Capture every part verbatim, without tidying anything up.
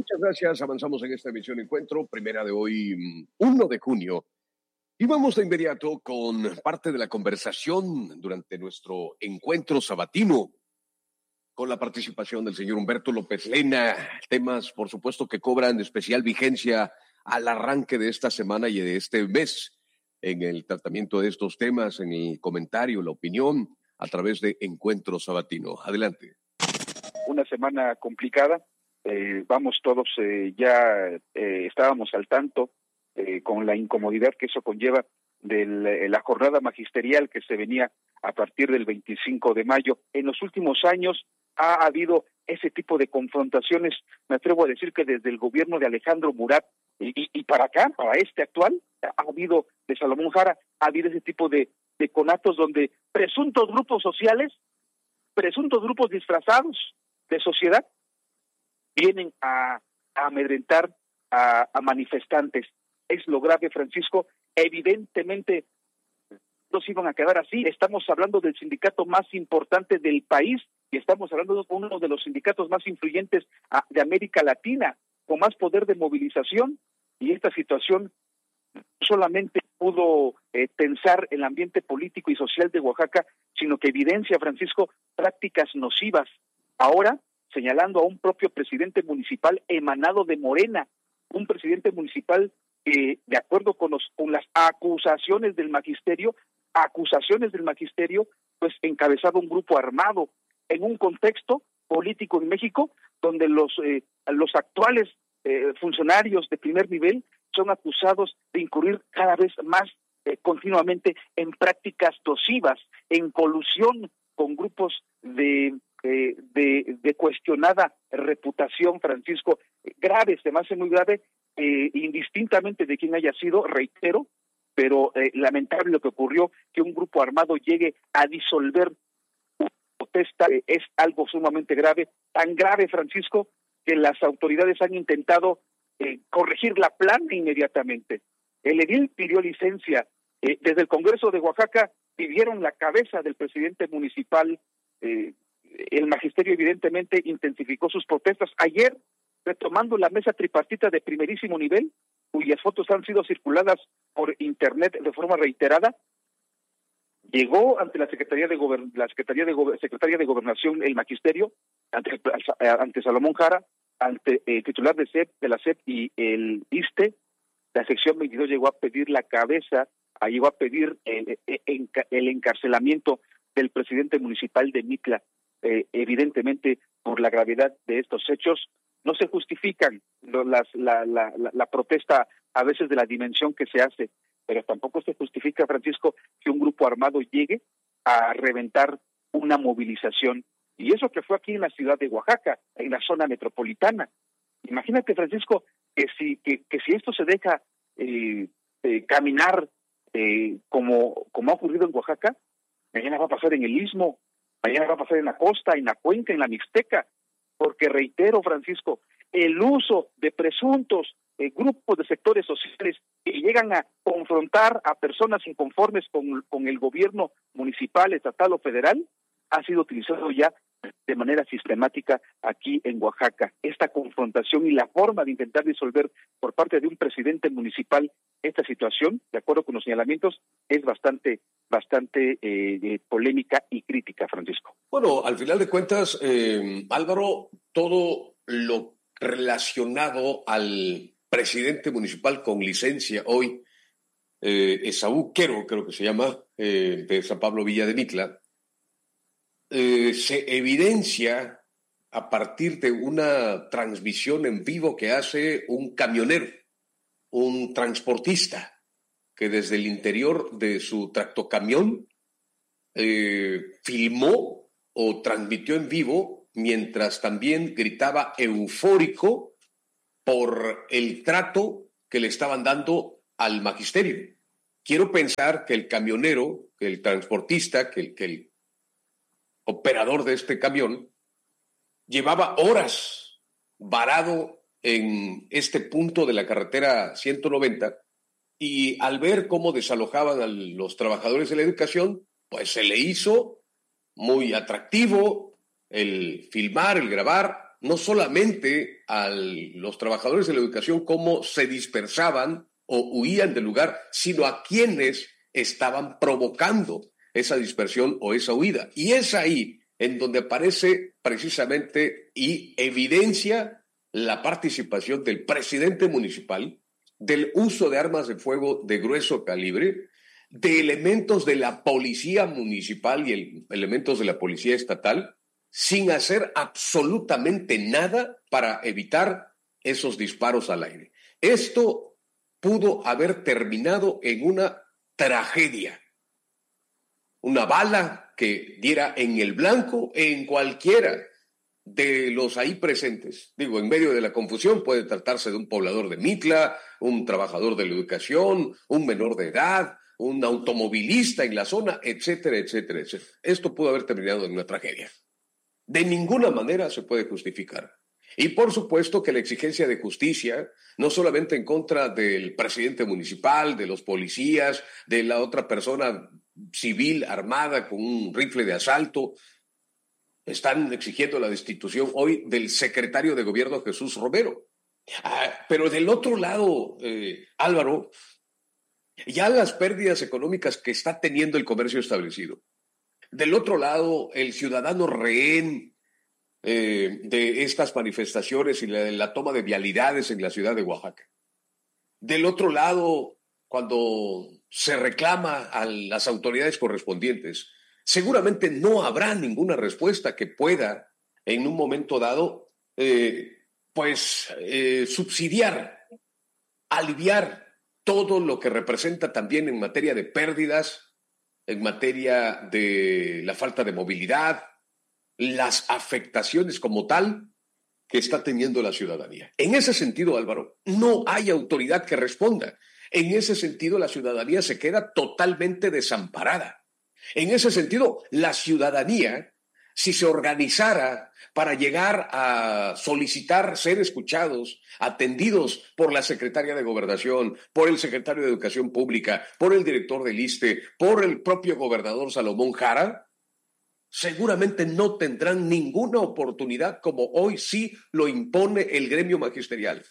Muchas gracias. Avanzamos en esta emisión Encuentro, primera de hoy, uno de junio. Y vamos de inmediato con parte de la conversación durante nuestro encuentro sabatino, con la participación del señor Humberto López Lena. Temas, por supuesto, que cobran especial vigencia al arranque de esta semana y de este mes, en el tratamiento de estos temas, en el comentario, la opinión, a través de Encuentro Sabatino. Adelante. Una semana complicada. Eh, vamos todos, eh, ya eh, estábamos al tanto eh, con la incomodidad que eso conlleva de la jornada magisterial que se venía a partir del veinticinco de mayo. En los últimos años ha habido ese tipo de confrontaciones, me atrevo a decir que desde el gobierno de Alejandro Murat y, y, y para acá, para este actual, ha habido, de Salomón Jara, ha habido ese tipo de, de conatos donde presuntos grupos sociales, presuntos grupos disfrazados de sociedad, vienen a, a amedrentar a, a manifestantes. Es lo grave, Francisco. Evidentemente no se iban a quedar así. Estamos hablando del sindicato más importante del país y estamos hablando de uno de los sindicatos más influyentes a, de América Latina, con más poder de movilización, y esta situación solamente pudo eh, tensar el ambiente político y social de Oaxaca, sino que evidencia, Francisco, prácticas nocivas. Ahora, señalando a un propio presidente municipal emanado de Morena, un presidente municipal que, eh, de acuerdo con, los, con las acusaciones del magisterio, acusaciones del magisterio, pues encabezaba un grupo armado en un contexto político en México donde los, eh, los actuales eh, funcionarios de primer nivel son acusados de incurrir cada vez más eh, continuamente en prácticas nocivas, en colusión con grupos de Eh, de, de cuestionada reputación, Francisco, grave, se me hace muy grave, eh, indistintamente de quién haya sido, reitero, pero eh, lamentable lo que ocurrió, que un grupo armado llegue a disolver una protesta, eh, es algo sumamente grave, tan grave, Francisco, que las autoridades han intentado eh, corregir la plana inmediatamente. El edil pidió licencia, eh, desde el Congreso de Oaxaca pidieron la cabeza del presidente municipal. eh, El magisterio evidentemente intensificó sus protestas. Ayer, retomando la mesa tripartita de primerísimo nivel, cuyas fotos han sido circuladas por internet de forma reiterada, llegó ante la Secretaría de Gobern- la Secretaría de Go- Secretaría de Gobernación el magisterio, ante, ante Salomón Jara, ante el titular de C E P, de la C E P y el ISSSTE. La sección veintidós llegó a pedir la cabeza, llegó a pedir el, el, el encarcelamiento del presidente municipal de Mitla. Eh, evidentemente, por la gravedad de estos hechos, no se justifican lo, las, la, la, la, la protesta a veces de la dimensión que se hace, pero tampoco se justifica, Francisco, que un grupo armado llegue a reventar una movilización. Y eso que fue aquí en la ciudad de Oaxaca, en la zona metropolitana. Imagínate, Francisco, que si, que, que si esto se deja eh, eh, caminar eh, como, como ha ocurrido en Oaxaca, mañana va a pasar en el Istmo, mañana va a pasar en la costa, en la cuenca, en la Mixteca, porque reitero, Francisco, el uso de presuntos eh, grupos de sectores sociales que llegan a confrontar a personas inconformes con, con el gobierno municipal, estatal o federal, ha sido utilizado ya de manera sistemática aquí en Oaxaca. Esta confrontación y la forma de intentar disolver por parte de un presidente municipal esta situación, de acuerdo con los señalamientos, es bastante, bastante eh, polémica y crítica, Francisco. Bueno, al final de cuentas, eh, Álvaro, todo lo relacionado al presidente municipal con licencia hoy, eh, Esaú Quero, creo que se llama, eh, de San Pablo Villa de Mitla, eh, se evidencia a partir de una transmisión en vivo que hace un camionero, un transportista, que desde el interior de su tractocamión eh, filmó o transmitió en vivo, mientras también gritaba eufórico por el trato que le estaban dando al magisterio. Quiero pensar que el camionero, que el transportista, que el, que el operador de este camión, llevaba horas varado en este punto de la carretera ciento noventa, y al ver cómo desalojaban a los trabajadores de la educación, pues se le hizo muy atractivo el filmar, el grabar, no solamente a los trabajadores de la educación cómo se dispersaban o huían del lugar, sino a quienes estaban provocando esa dispersión o esa huida. Y es ahí en donde aparece precisamente y evidencia la participación del presidente municipal, del uso de armas de fuego de grueso calibre, de elementos de la policía municipal y el, elementos de la policía estatal, sin hacer absolutamente nada para evitar esos disparos al aire. Esto pudo haber terminado en una tragedia. Una bala que diera en el blanco en cualquiera de los ahí presentes. Digo, en medio de la confusión puede tratarse de un poblador de Mitla, un trabajador de la educación, un menor de edad, un automovilista en la zona, etcétera, etcétera, etcétera. Esto pudo haber terminado en una tragedia. De ninguna manera se puede justificar. Y por supuesto que la exigencia de justicia, no solamente en contra del presidente municipal, de los policías, de la otra persona civil armada con un rifle de asalto, están exigiendo la destitución hoy del secretario de gobierno Jesús Romero. Ah, pero del otro lado, eh, Álvaro, ya las pérdidas económicas que está teniendo el comercio establecido. Del otro lado, el ciudadano rehén eh, de estas manifestaciones y la, la toma de vialidades en la ciudad de Oaxaca. Del otro lado, cuando se reclama a las autoridades correspondientes, seguramente no habrá ninguna respuesta que pueda, en un momento dado, eh, pues eh, subsidiar, aliviar todo lo que representa también en materia de pérdidas, en materia de la falta de movilidad, las afectaciones como tal que está teniendo la ciudadanía. En ese sentido, Álvaro, no hay autoridad que responda. En ese sentido, la ciudadanía se queda totalmente desamparada. En ese sentido, la ciudadanía, si se organizara para llegar a solicitar ser escuchados, atendidos por la secretaria de Gobernación, por el secretario de Educación Pública, por el director del ISSSTE, por el propio gobernador Salomón Jara, seguramente no tendrán ninguna oportunidad como hoy sí lo impone el gremio magisterial.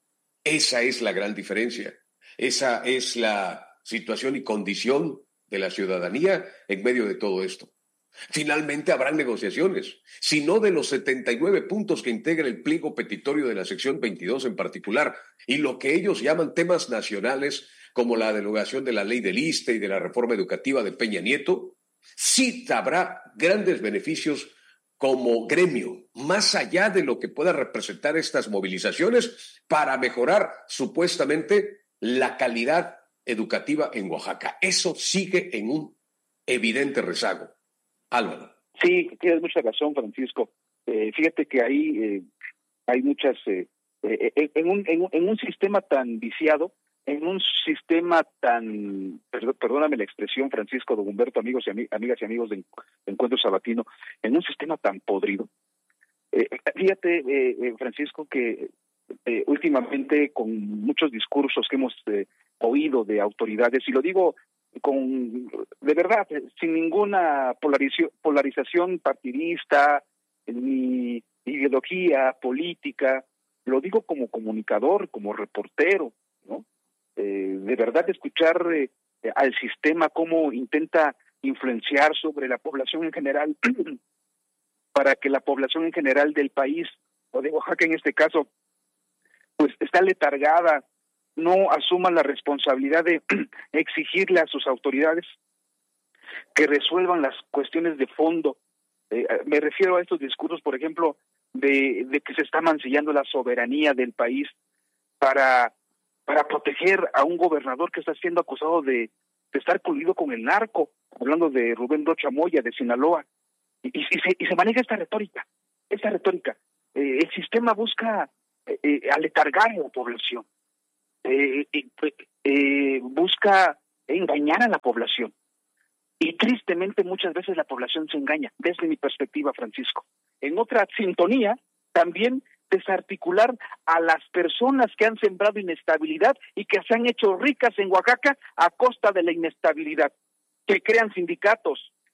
Esa es la gran diferencia. Esa es la situación y condición de la ciudadanía en medio de todo esto. Finalmente habrán negociaciones, si no de los setenta y nueve puntos que integra el pliego petitorio de la sección veintidós en particular, y lo que ellos llaman temas nacionales, como la derogación de la ley del ISSSTE y de la reforma educativa de Peña Nieto, sí habrá grandes beneficios como gremio, más allá de lo que pueda representar estas movilizaciones para mejorar supuestamente la calidad educativa en Oaxaca. Eso sigue en un evidente rezago. Álvaro. Sí, tienes mucha razón, Francisco. Eh, fíjate que ahí eh, hay muchas, eh, eh, en, un, en, un, en un sistema tan viciado, en un sistema tan, perdóname la expresión, Francisco, don Humberto, amigos y ami, amigas y amigos de Encuentro Sabatino, en un sistema tan podrido. Eh, fíjate, eh, Francisco, que eh, últimamente con muchos discursos que hemos eh, oído de autoridades, y lo digo con de verdad, sin ninguna polarización, polarización partidista, ni ideología política, lo digo como comunicador, como reportero, ¿no? Eh, de verdad escuchar eh, al sistema cómo intenta influenciar sobre la población en general para que la población en general del país, o de Oaxaca en este caso, pues está letargada, no asuman la responsabilidad de exigirle a sus autoridades que resuelvan las cuestiones de fondo. Eh, me refiero a estos discursos, por ejemplo, de, de que se está mancillando la soberanía del país para, para proteger a un gobernador que está siendo acusado de, de estar coludido con el narco, hablando de Rubén Rocha Moya, de Sinaloa. Y, y, y, se, y se maneja esta retórica, esta retórica. Eh, el sistema busca eh, eh, aletargar a la población. Eh, eh, eh, busca engañar a la población y tristemente muchas veces la población se engaña, desde mi perspectiva, Francisco. En otra sintonía, también desarticular a las personas que han sembrado inestabilidad y que se han hecho ricas en Oaxaca a costa de la inestabilidad, que crean sindicatos,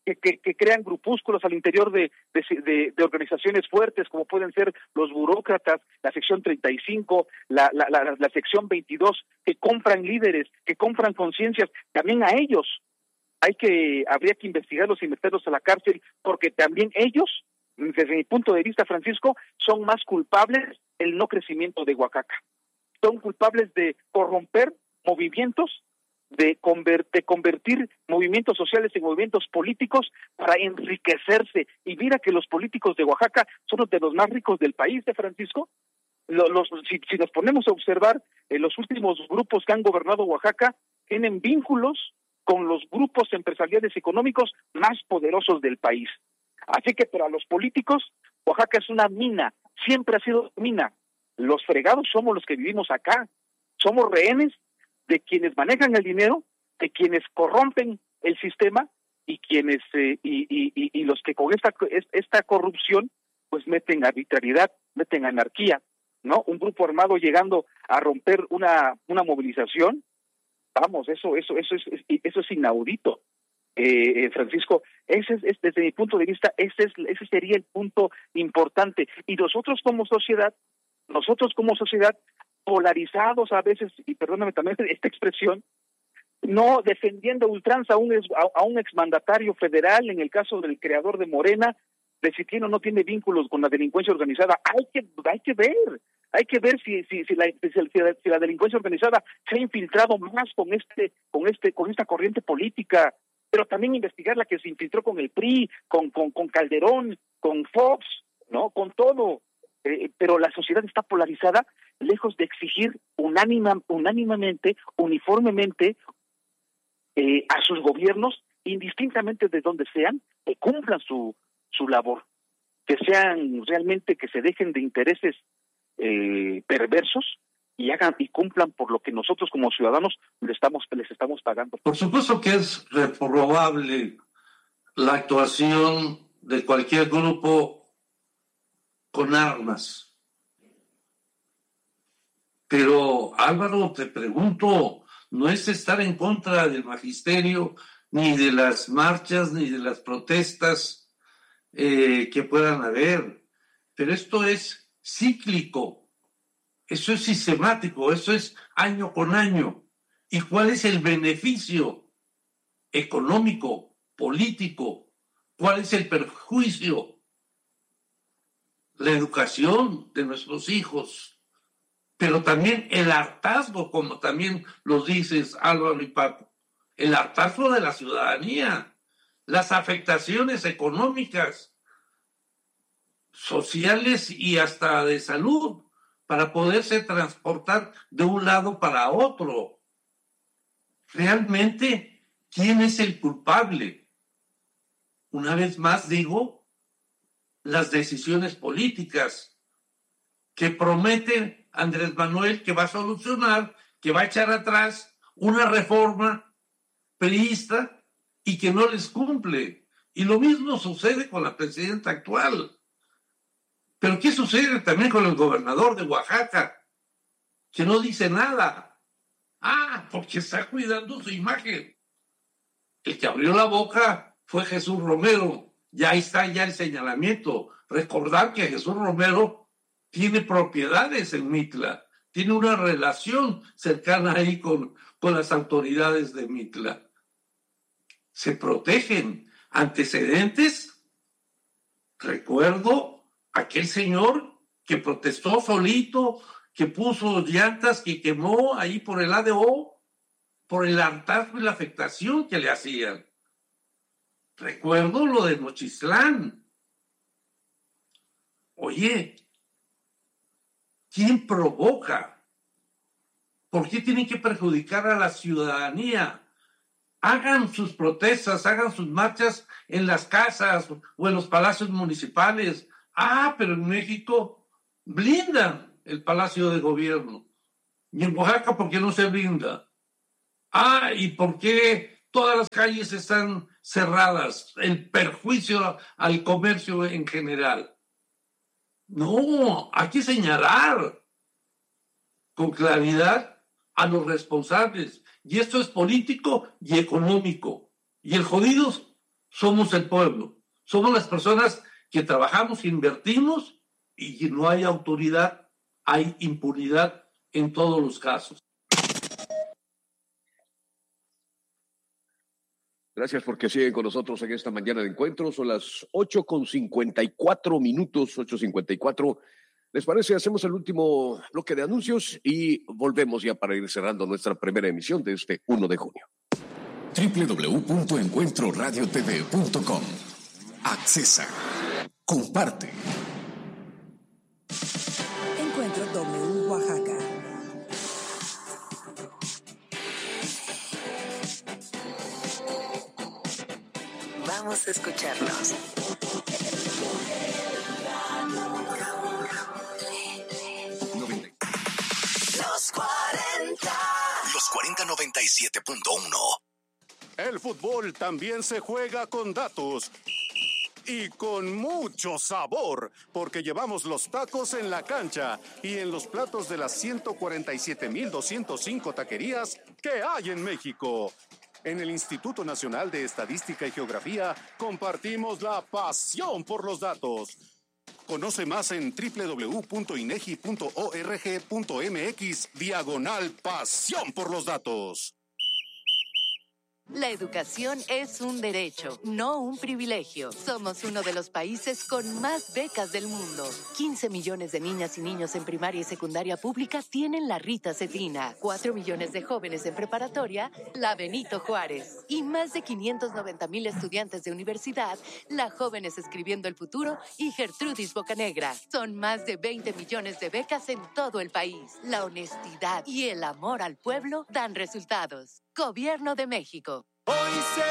que, que, que crean grupúsculos al interior de, de, de, de organizaciones fuertes, como pueden ser los burócratas, la sección treinta y cinco, la, la, la, la sección veintidós, que compran líderes, que compran conciencias. También a ellos hay que, habría que investigarlos y meterlos a la cárcel, porque también ellos, desde mi punto de vista, Francisco, son más culpables del no crecimiento de Oaxaca. Son culpables de corromper movimientos, de, conver- de convertir movimientos sociales en movimientos políticos para enriquecerse. Y mira que los políticos de Oaxaca son de los más ricos del país, de Francisco. Los, los, si, si nos ponemos a observar, eh, los últimos grupos que han gobernado Oaxaca tienen vínculos con los grupos empresariales económicos más poderosos del país. Así que para los políticos, Oaxaca es una mina, siempre ha sido mina. Los fregados somos los que vivimos acá, somos rehenes de quienes manejan el dinero, de quienes corrompen el sistema y quienes eh, y, y, y, y los que con esta esta corrupción pues meten arbitrariedad, meten anarquía, ¿no? Un grupo armado llegando a romper una una movilización, vamos, eso eso eso es eso es inaudito. Eh, Francisco, ese es, es desde mi punto de vista, ese es ese sería el punto importante. Y nosotros como sociedad, nosotros como sociedad polarizados a veces, y perdóname también esta expresión, no defendiendo a ultranza a un, ex, a, a un exmandatario federal, en el caso del creador de Morena, de si tiene o no tiene vínculos con la delincuencia organizada. Hay que hay que ver, hay que ver si si si la, si, la, si la delincuencia organizada se ha infiltrado más con este con este con esta corriente política, pero también investigar la que se infiltró con el P R I, con con con Calderón, con Fox, ¿no? Con todo. Eh, pero la sociedad está polarizada, lejos de exigir unánima, unánimamente, uniformemente eh, a sus gobiernos, indistintamente de donde sean, que cumplan su su labor, que sean realmente, que se dejen de intereses eh, perversos y hagan y cumplan por lo que nosotros como ciudadanos les estamos les estamos pagando. Por supuesto que es reprobable la actuación de cualquier grupo con armas. Pero, Álvaro, te pregunto, no es estar en contra del magisterio, ni de las marchas, ni de las protestas eh, que puedan haber, pero esto es cíclico, eso es sistemático, eso es año con año. ¿Y cuál es el beneficio económico, político? ¿Cuál es el perjuicio? La educación de nuestros hijos, pero también el hartazgo, como también lo dices, Álvaro y Paco, el hartazgo de la ciudadanía, las afectaciones económicas, sociales y hasta de salud, para poderse transportar de un lado para otro. Realmente, ¿quién es el culpable? Una vez más digo, las decisiones políticas que prometen Andrés Manuel que va a solucionar, que va a echar atrás una reforma priista y que no les cumple. Y lo mismo sucede con la presidenta actual. Pero ¿qué sucede también con el gobernador de Oaxaca? Que no dice nada. Ah, porque está cuidando su imagen. El que abrió la boca fue Jesús Romero. Ya está ya el señalamiento. Recordar que Jesús Romero tiene propiedades en Mitla, tiene una relación cercana ahí con, con las autoridades de Mitla. Se protegen. Antecedentes. Recuerdo aquel señor que protestó solito, que puso llantas, que quemó ahí por el A D O, por el hartazgo y la afectación que le hacían. Recuerdo lo de Nochistlán. Oye, ¿quién provoca? ¿Por qué tienen que perjudicar a la ciudadanía? Hagan sus protestas, hagan sus marchas en las casas o en los palacios municipales. Ah, pero en México blindan el Palacio de Gobierno. Y en Oaxaca, ¿por qué no se blinda? Ah, ¿y por qué todas las calles están cerradas? El perjuicio al comercio en general. No, hay que señalar con claridad a los responsables. Y esto es político y económico. Y el jodido somos el pueblo, somos las personas que trabajamos, invertimos y no hay autoridad, hay impunidad en todos los casos. Gracias porque siguen con nosotros en esta mañana de encuentro. Son las ocho con cincuenta y cuatro minutos, ocho cincuenta y cuatro. ¿Les parece? Hacemos el último bloque de anuncios y volvemos ya para ir cerrando nuestra primera emisión de este uno de junio. doble u doble u doble u punto encuentro radio t v punto com. Accesa. Comparte. Encuentro W Oaxaca. Vamos a escucharnos. Los cuarenta. Los cuarenta noventa y siete punto uno. El fútbol también se juega con datos. Y con mucho sabor, porque llevamos los tacos en la cancha y en los platos de las ciento cuarenta y siete mil doscientos cinco taquerías que hay en México. En el Instituto Nacional de Estadística y Geografía compartimos la pasión por los datos. Conoce más en doble u doble u doble u punto inegi punto org punto mx diagonal pasión por los datos. La educación es un derecho, no un privilegio. Somos uno de los países con más becas del mundo. quince millones de niñas y niños en primaria y secundaria pública tienen la Rita Cetina. cuatro millones de jóvenes en preparatoria, la Benito Juárez. Y más de quinientos noventa mil estudiantes de universidad, la Jóvenes Escribiendo el Futuro y Gertrudis Bocanegra. Son más de veinte millones de becas en todo el país. La honestidad y el amor al pueblo dan resultados. Gobierno de México. Hoy se